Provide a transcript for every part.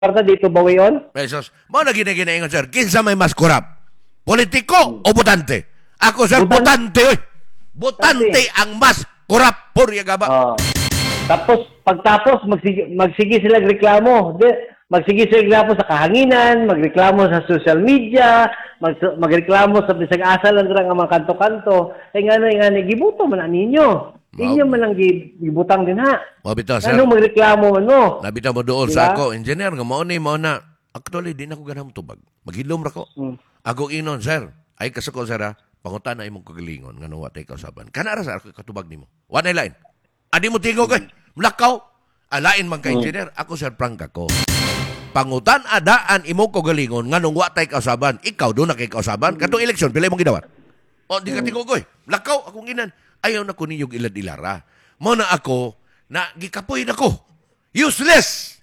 Kwarta dito bawion? Pesos. Mo na gina-ginaingon, sir. Kinsa may mas kurap? Politiko o botante? Ako, sir, botante, oy. Botante ang mas kurap, purya gaba. Oh. Tapos, pagtapos, magsige sila reklamo. Magsige sila reklamo sa kahanginan, magreklamo sa social media, magreklamo sa bisag asal lang nga mga kanto-kanto. Kaya nga gibuto man ang ninyo. Inyo man ang gibutang din ha. Mabitaw, sir. Ano magreklamo man mo? Nabitaw mo doon Diba? sa ako, engineer, nga mao na. Actually, di na ako ganang tubag. Maghilom ra ko. Ako inon, sir. Ay kasako, sir, ha? Pangutan na imong kagalingon nga nung watay kausaban. Kanara sa ako katubag nimo. One line. Adi mo tingog kay. Mulakaw. Alain man ka engineer. Ako, sir, Frank ako. Pangutan adaan imong kagalingon nga nung watay kausaban. Ikaw doon na kay kausaban. Katong eleksyon, pila imong gidawat. O, di ka tingog koy. Mulakaw, akong inan. Ayaw na ko ninyong ilad-ilara. Mo na ako, na gikapoy na ko. Useless!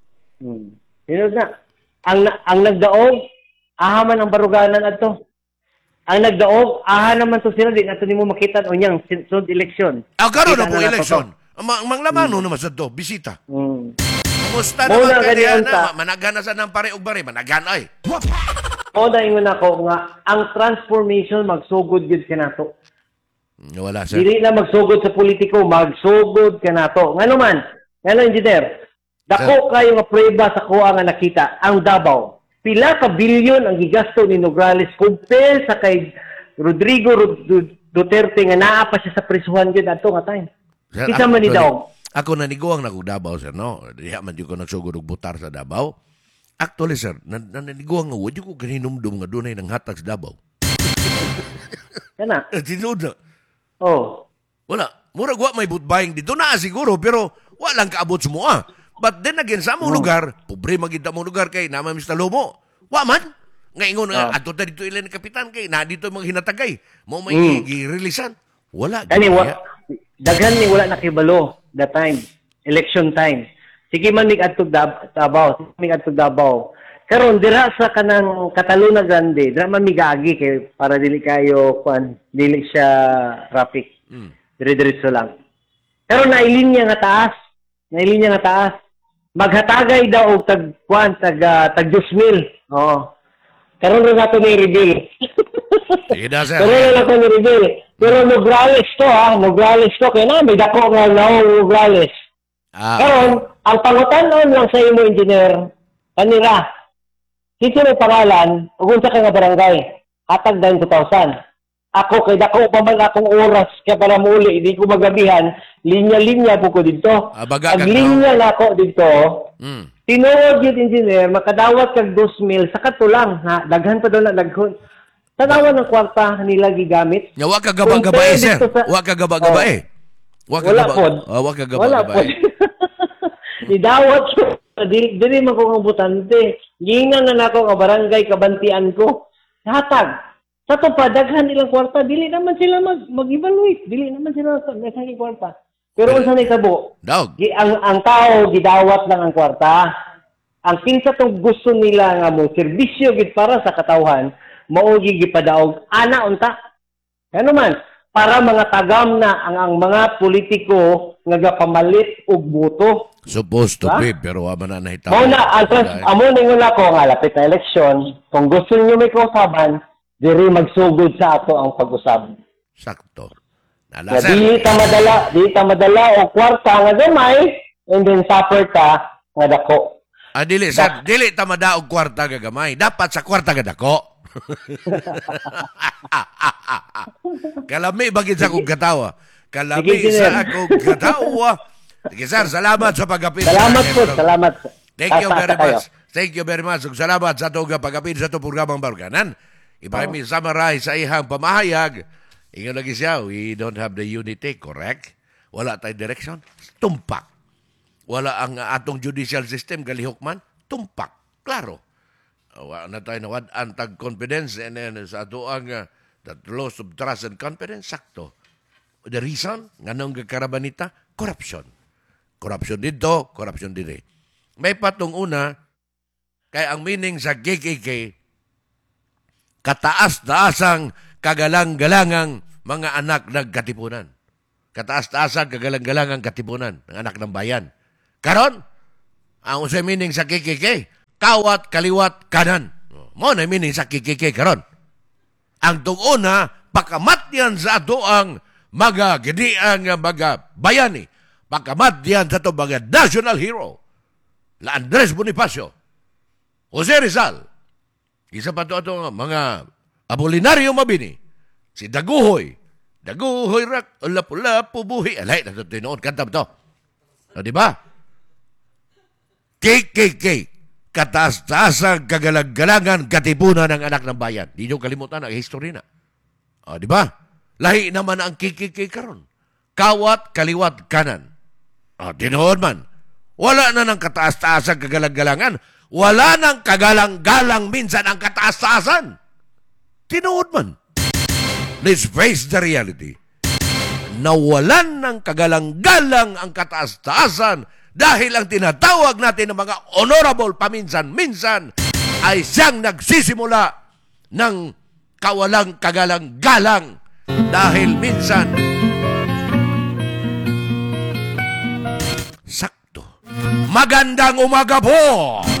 Yun na. Ang nagdaog, ahaman ang baruganan ato. Ang nagdaog, aha naman to sila din. Ato ni mo makita o niyang sunod eleksyon. Karoon na po eleksyon. Manglamano naman sa do, bisita. Kumusta Muna naman ka ganyan diyan na? Managana sa ng pare og bare, managana ay. O na ingon ako nga, ang transformation magsugod yun ka nato. Wala, sir. Dili na magsugod sa politiko, magsugod ka nato. Nga naman, engineer, dako kayo nga prueba sa kuha nga nakita, ang Davao. Pila ka bilyon ang gigasto ni Nograles compare sa kay Rodrigo Duterte nga naa pa siya sa prisuhan gyud ato nga time. Sir, Kita man ni daw. Ako naniguang na kong Davao, sir, no? Diha man yung ko nagsugod og butar sa Davao. Actually, sir, naniguang nga, wadi ko ganinumdum nga dunay nang hatag sa Davao. Kana? Tinod na. Oh. Wala. Murag wa may butbaying dito na siguro, pero walang kaabot sa mua. But then again, sa among lugar, pobre magita mong lugar kay naman Mr. Lomo. Wa man. Nga ingon, ato ta dito ilan ni kapitan kay, na dito mga hinatagay. Mo may gi-releasean. Wala. Kani, daghan ni wala nakibalo that time. Election time. Sige man mig adtog Davao. Karon dira sa kanang Cataluna Grande, dira man migagi kay para dili kayo dili siya traffic. Dire-diretso lang. Pero nailinya nga taas. Maghatagay daw og tag 2,000. Oo. Karon ra nato ni reveal. Sige na, sir. Karon ra nato ni reveal. Pero Nograles to kay na may dako nga Nograles. Karon ang pangutan-on lang sa imo engineer kanira. Kiti may pangalan, ug unsa ka nga barangay? Hatag dayon 2,000. Ako kay dako pa man akong oras kaya para muli, hindi ko magabihan, linya-linya po ko dito. Pag linya na ako dito, tinuod yun engineer, makadawat kag 2,000 sa katulang, ha? Daghan pa doon na daghon. Tanawan ng kwarta nila gigamit. Ya, wa ka gaba-gabae, sir. Wa ka gaba-gabae. Wala pod. Wa ka gaba-gabae. Idawat dili man ko ang butante. Gingan na nako nga barangay kabantian ko. Hatag. Sa to pa, daghan ilang kwarta, dili naman sila mag-evaluate. Dili naman sila nagsang kwarta. Pero unsa ni tabo? Ang tao, gidawat lang ang kwarta. Ang kinsa tong gusto nila nga mo, serbisyo gid para sa katawhan, mao gipadaog. Ana, unta. Ano man, para mga tagam na ang mga politiko nga gapamalit og boto. Supposed to be, pero wa man na nahitabo. Mao na, amo ningon ako nga lapit na eleksyon, kung gusto niyo may kausaban, diri magsugod sa ato ang pag-usab. Sakto. Di ta madala o kwarta nga gamay, and then suffer ka nga dako. Dili, sir. Dili ta madaog kwarta nga gamay. Dapat sa kwarta nga dako. Kalami bagid sa akong katawa. Sige, sir. Salamat sa pag-apil. Salamat. Thank you very much. Thank you very much. Salamat sa itong pag-apil sa itong programang Barganan. If I may summarize sa ihang pamahayag, ingon lagi siya, we don't have the unity, correct? Wala tayong direction, tumpak. Wala ang atong judicial system, galihok man, tumpak. Klaro. Wala na tayo nawad antag confidence and then sa ato ang that loss of trust and confidence, sakto. The reason, nga nung karabanita, corruption. Corruption dito, corruption dito. May patong una, kaya ang meaning sa KKK, kataas-taasang kagalang-galangang mga anak ng katipunan. Kataas-taasang kagalang-galangang katipunan ng anak ng bayan. Karon, Ang usay meaning sa KKK, kawat, kaliwat, kanan. Mo na meaning sa KKK karon. Ang tunguna, pakamat yan sa ato ang mga gediang mga bayani. Pakamat yan sa ato mga national hero. La Andres Bonifacio, Jose Rizal, isa pa ito mga Apolinaryo Mabini, si Daguhoy rak, ulap-ulap, pubuhi. Alay, na ito tinoon, kanta ito. O, di ba? KKK, kataas-taasang kagalag-galangan, katipunan ng anak ng bayan. Di nyo kalimutan ang history na. O, di ba? Lahi naman ang KKK karon. Kawat, kaliwat, kanan. O, tinoon man. Wala na ng kataas-taasang kagalang-galangan. Wala nang kagalang-galang minsan ang kataas-taasan. Tinood man. Let's face the reality. Nawalan ng kagalang-galang ang kataas-taasan dahil ang tinatawag natin ng mga honorable paminsan-minsan ay siyang nagsisimula ng kawalang kagalang-galang dahil minsan sakto. Magandang umaga po!